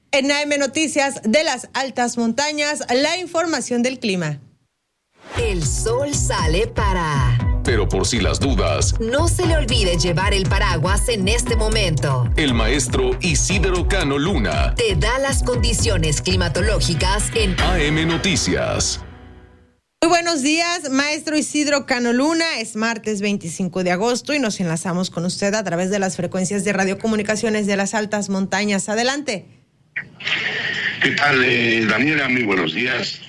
En AM Noticias de las altas montañas, la información del clima. El sol sale para... Pero por si las dudas, no se le olvide llevar el paraguas en este momento. El maestro Isidro Cano Luna te da las condiciones climatológicas en AM Noticias. Muy buenos días, maestro Isidro Cano Luna. Es martes 25 de agosto y nos enlazamos con usted a través de las frecuencias de radiocomunicaciones de las altas montañas. Adelante. ¿Qué tal, Daniela? Muy buenos días.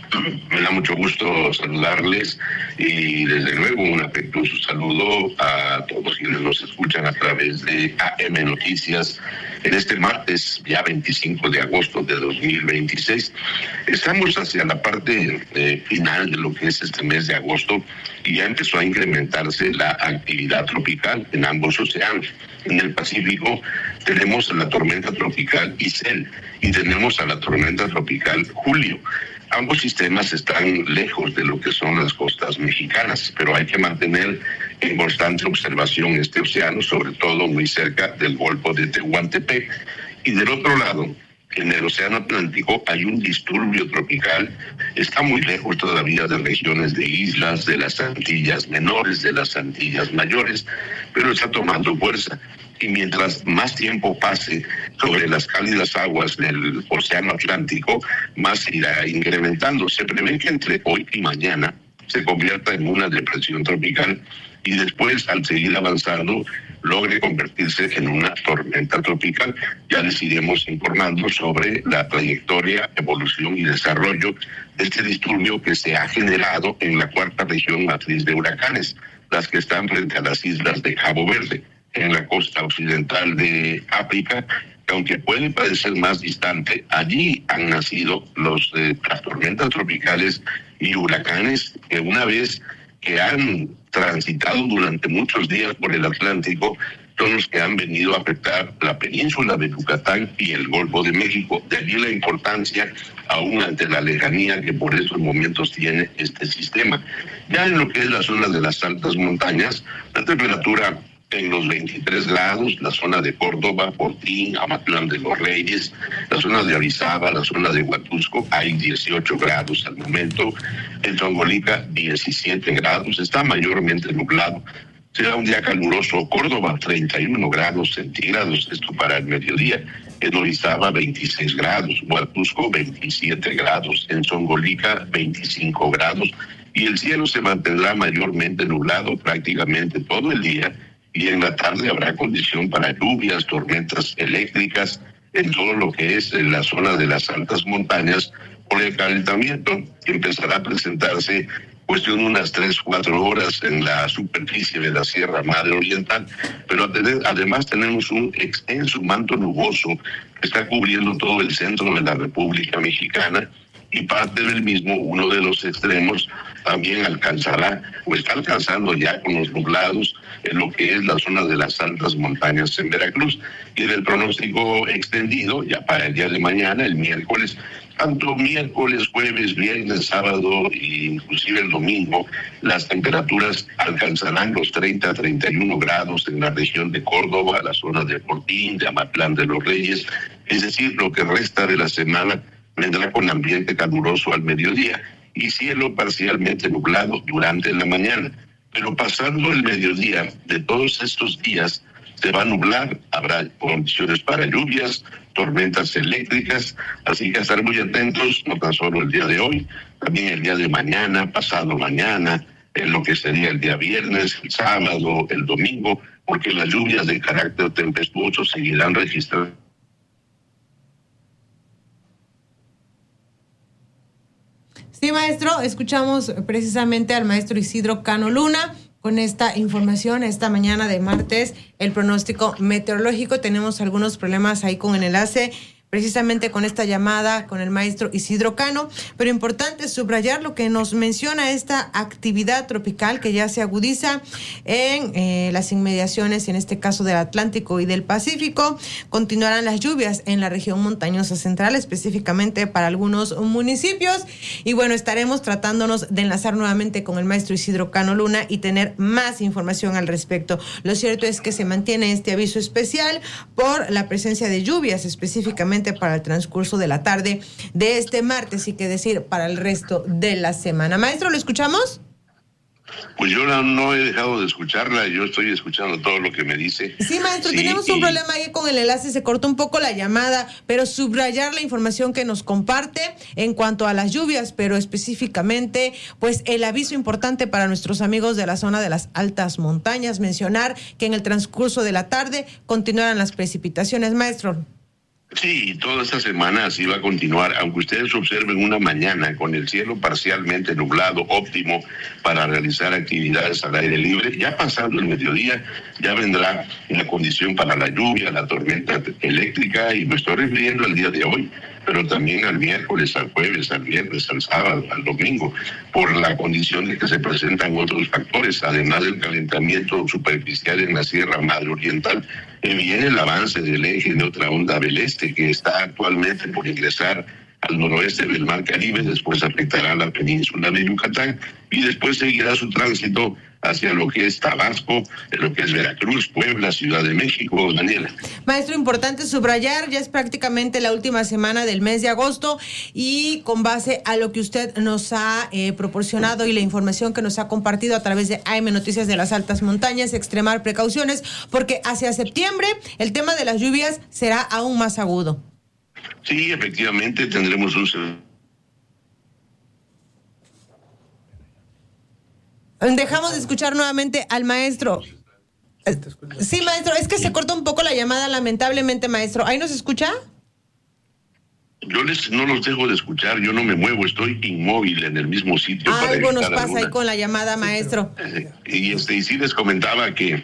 Me da mucho gusto saludarles y desde luego un afectuoso saludo a todos quienes nos escuchan a través de AM Noticias en este martes ya 25 de agosto de 2026. Estamos hacia la parte final de lo que es este mes de agosto y ya empezó a incrementarse la actividad tropical en ambos océanos. En el Pacífico tenemos a la tormenta tropical Isel y tenemos a la tormenta tropical Julio. Ambos sistemas están lejos de lo que son las costas mexicanas, pero hay que mantener en constante observación este océano, sobre todo muy cerca del Golfo de Tehuantepec. Y del otro lado, en el Océano Atlántico hay un disturbio tropical, está muy lejos todavía de regiones de islas, de las Antillas menores, de las Antillas mayores, pero está tomando fuerza. Y mientras más tiempo pase sobre las cálidas aguas del Océano Atlántico, más se irá incrementando. Se prevé que entre hoy y mañana se convierta en una depresión tropical y después, al seguir avanzando, logre convertirse en una tormenta tropical. Ya les iremos informando sobre la trayectoria, evolución y desarrollo de este disturbio que se ha generado en la cuarta región matriz de huracanes, las que están frente a las islas de Cabo Verde, en la costa occidental de África, que aunque puede parecer más distante, allí han nacido las tormentas tropicales y huracanes que una vez que han transitado durante muchos días por el Atlántico, son los que han venido a afectar la península de Yucatán y el Golfo de México. De allí la importancia, aún ante la lejanía que por esos momentos tiene este sistema. Ya en lo que es la zona de las altas montañas, la temperatura en los 23 grados, la zona de Córdoba, Fortín, Amatlán de los Reyes, la zona de Orizaba, la zona de Huatusco, hay 18 grados al momento, en Zongolica 17 grados, está mayormente nublado. Será un día caluroso. Córdoba 31 grados centígrados, esto para el mediodía. En Orizaba 26 grados, Huatusco 27 grados, en Zongolica 25 grados y el cielo se mantendrá mayormente nublado prácticamente todo el día. Y en la tarde habrá condición para lluvias, tormentas eléctricas en todo lo que es en la zona de las altas montañas por el calentamiento que empezará a presentarse cuestión de unas 3-4 horas en la superficie de la Sierra Madre Oriental, pero además tenemos un extenso manto nuboso que está cubriendo todo el centro de la República Mexicana y parte del mismo, uno de los extremos, también alcanzará o está alcanzando ya con los nublados en lo que es la zona de las altas montañas en Veracruz. Y en el pronóstico extendido, ya para el día de mañana, el miércoles, tanto miércoles, jueves, viernes, sábado e inclusive el domingo, las temperaturas alcanzarán los 30-31 grados en la región de Córdoba, la zona de Fortín, de Amatlán de los Reyes, es decir, lo que resta de la semana vendrá con ambiente caluroso al mediodía y cielo parcialmente nublado durante la mañana. Pero pasando el mediodía de todos estos días se va a nublar, habrá condiciones para lluvias, tormentas eléctricas, así que estar muy atentos, no tan solo el día de hoy, también el día de mañana, pasado mañana, en lo que sería el día viernes, el sábado, el domingo, porque las lluvias de carácter tempestuoso seguirán registrando. Sí, maestro, escuchamos precisamente al maestro Isidro Cano Luna con esta información esta mañana de martes, el pronóstico meteorológico. Tenemos algunos problemas ahí con el enlace, precisamente con esta llamada con el maestro Isidro Cano, pero importante subrayar lo que nos menciona esta actividad tropical que ya se agudiza en las inmediaciones, en este caso del Atlántico y del Pacífico. Continuarán las lluvias en la región montañosa central, específicamente para algunos municipios, y bueno, estaremos tratándonos de enlazar nuevamente con el maestro Isidro Cano Luna y tener más información al respecto. Lo cierto es que se mantiene este aviso especial por la presencia de lluvias, específicamente solamente para el transcurso de la tarde de este martes y que decir para el resto de la semana. Maestro, ¿lo escuchamos? Pues yo no he dejado de escucharla, yo estoy escuchando todo lo que me dice. Sí, maestro, tenemos un problema ahí con el enlace, se cortó un poco la llamada, pero subrayar la información que nos comparte en cuanto a las lluvias, pero específicamente, pues el aviso importante para nuestros amigos de la zona de las altas montañas, mencionar que en el transcurso de la tarde continuarán las precipitaciones, maestro. Sí, toda esta semana así va a continuar, aunque ustedes observen una mañana con el cielo parcialmente nublado, óptimo para realizar actividades al aire libre. Ya pasando el mediodía, ya vendrá la condición para la lluvia, la tormenta eléctrica, y me estoy refiriendo al día de hoy, pero también al miércoles, al jueves, al viernes, al sábado, al domingo, por la condición de que se presentan otros factores, además del calentamiento superficial en la Sierra Madre Oriental. Viene el avance del eje de otra onda del este que está actualmente por ingresar al noroeste del Mar Caribe, después afectará la península de Yucatán y después seguirá su tránsito hacia lo que es Tabasco, lo que es Veracruz, Puebla, Ciudad de México. Daniela. Maestro, importante subrayar, ya es prácticamente la última semana del mes de agosto y con base a lo que usted nos ha proporcionado y la información que nos ha compartido a través de AM Noticias de las Altas Montañas, extremar precauciones porque hacia septiembre el tema de las lluvias será aún más agudo. Sí, efectivamente tendremos Dejamos de escuchar nuevamente al maestro. Sí, maestro, es que se corta un poco la llamada, lamentablemente, maestro. ¿Ahí nos escucha? Yo no los dejo de escuchar, yo no me muevo, estoy inmóvil en el mismo sitio. Algo nos pasa ahí con la llamada, maestro. Y sí les comentaba que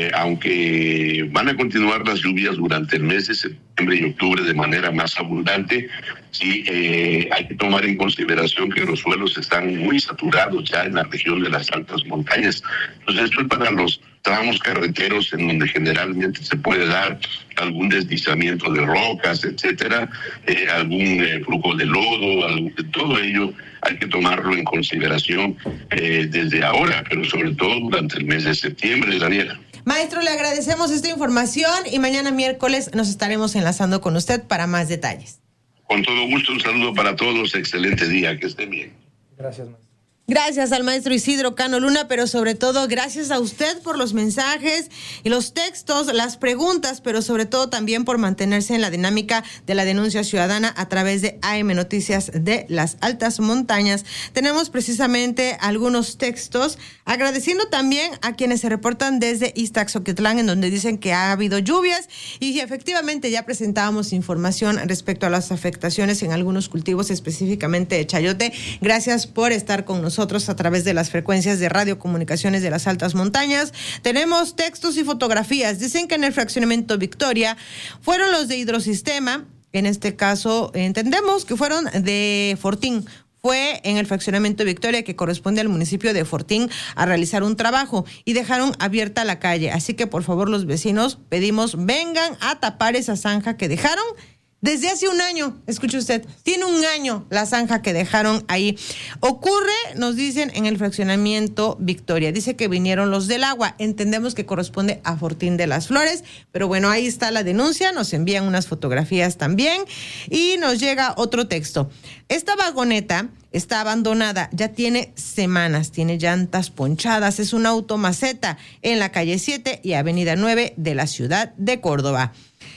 aunque van a continuar las lluvias durante el mes de septiembre y octubre de manera más abundante, sí hay que tomar en consideración que los suelos están muy saturados ya en la región de las altas montañas. Entonces esto es para los tramos carreteros en donde generalmente se puede dar algún deslizamiento de rocas, etcétera, algún flujo de lodo, todo ello hay que tomarlo en consideración desde ahora, pero sobre todo durante el mes de septiembre, Daniela. Maestro, le agradecemos esta información y mañana miércoles nos estaremos enlazando con usted para más detalles. Con todo gusto, un saludo para todos, excelente día, que estén bien. Gracias, maestro. Gracias al maestro Isidro Cano Luna, pero sobre todo gracias a usted por los mensajes y los textos, las preguntas, pero sobre todo también por mantenerse en la dinámica de la denuncia ciudadana a través de AM Noticias de las Altas Montañas. Tenemos precisamente algunos textos agradeciendo también a quienes se reportan desde Iztaxoquitlán, en donde dicen que ha habido lluvias y efectivamente ya presentábamos información respecto a las afectaciones en algunos cultivos, específicamente de chayote. Gracias por estar con nosotros a través de las frecuencias de radiocomunicaciones de las Altas Montañas. Tenemos textos y fotografías. Dicen que en el fraccionamiento Victoria fueron los de Hidrosistema, en este caso entendemos que fueron de Fortín. Fue en el fraccionamiento Victoria, que corresponde al municipio de Fortín, a realizar un trabajo y dejaron abierta la calle. Así que por favor los vecinos pedimos vengan a tapar esa zanja que dejaron desde hace un año. Escuche usted, tiene un año la zanja que dejaron ahí. Ocurre, nos dicen, en el fraccionamiento Victoria. Dice que vinieron los del agua. Entendemos que corresponde a Fortín de las Flores, pero bueno, ahí está la denuncia. Nos envían unas fotografías también y nos llega otro texto. Esta vagoneta está abandonada, ya tiene semanas, tiene llantas ponchadas, es un auto maceta en la calle 7 y avenida 9 de la ciudad de Córdoba.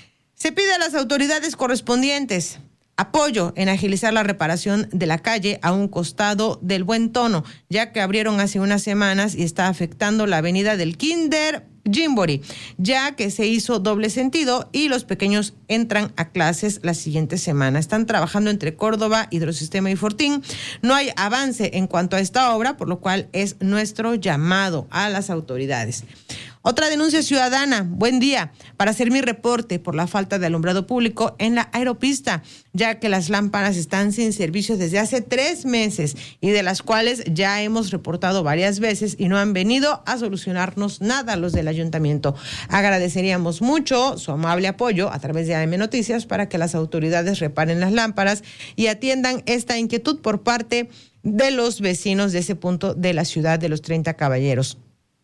Se pide a las autoridades correspondientes apoyo en agilizar la reparación de la calle a un costado del Buen Tono, ya que abrieron hace unas semanas y está afectando la avenida del Kinder Jimbori, ya que se hizo doble sentido y los pequeños entran a clases la siguiente semana. Están trabajando entre Córdoba, Hidrosistema y Fortín. No hay avance en cuanto a esta obra, por lo cual es nuestro llamado a las autoridades. Otra denuncia ciudadana, buen día, para hacer mi reporte por la falta de alumbrado público en la aeropista, ya que las lámparas están sin servicio desde hace 3 meses y de las cuales ya hemos reportado varias veces y no han venido a solucionarnos nada los del ayuntamiento. Agradeceríamos mucho su amable apoyo a través de AM Noticias para que las autoridades reparen las lámparas y atiendan esta inquietud por parte de los vecinos de ese punto de la ciudad de los 30 Caballeros.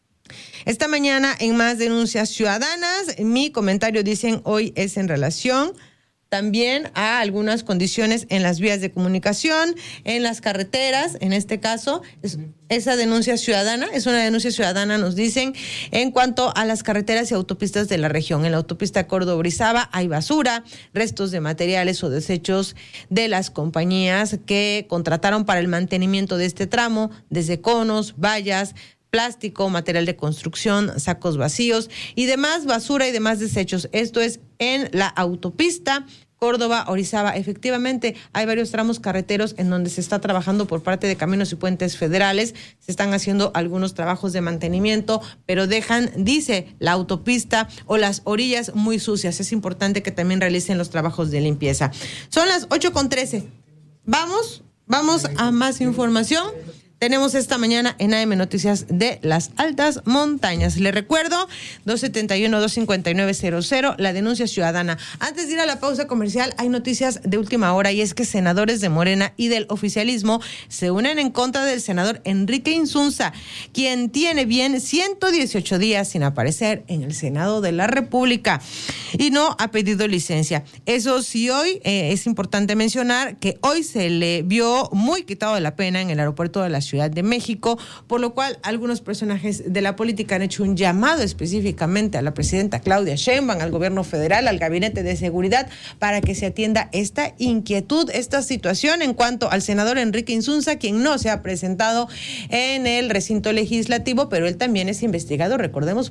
Esta mañana en más denuncias ciudadanas, mi comentario dicen hoy es en relación también a algunas condiciones en las vías de comunicación, en las carreteras, en este caso, esa denuncia ciudadana, es una denuncia ciudadana, nos dicen, en cuanto a las carreteras y autopistas de la región. En la autopista Córdoba-Orizaba hay basura, restos de materiales o desechos de las compañías que contrataron para el mantenimiento de este tramo, desde conos, vallas, plástico, material de construcción, sacos vacíos y demás basura y demás desechos. Esto es en la autopista Córdoba-Orizaba. Efectivamente, hay varios tramos carreteros en donde se está trabajando por parte de Caminos y Puentes Federales. Se están haciendo algunos trabajos de mantenimiento, pero dejan, dice, la autopista o las orillas muy sucias. Es importante que también realicen los trabajos de limpieza. Son las 8:13. Vamos a más información. Tenemos esta mañana en AM Noticias de las Altas Montañas. Le recuerdo, 271-259-00, la denuncia ciudadana. Antes de ir a la pausa comercial, hay noticias de última hora y es que senadores de Morena y del oficialismo se unen en contra del senador Enrique Insunza, quien tiene bien 118 días sin aparecer en el Senado de la República y no ha pedido licencia. Eso sí, hoy es importante mencionar que hoy se le vio muy quitado de la pena en el aeropuerto de la Ciudad de México, por lo cual algunos personajes de la política han hecho un llamado específicamente a la presidenta Claudia Sheinbaum, al gobierno federal, al gabinete de seguridad, para que se atienda esta inquietud, esta situación en cuanto al senador Enrique Insunza, quien no se ha presentado en el recinto legislativo, pero él también es investigado, recordemos,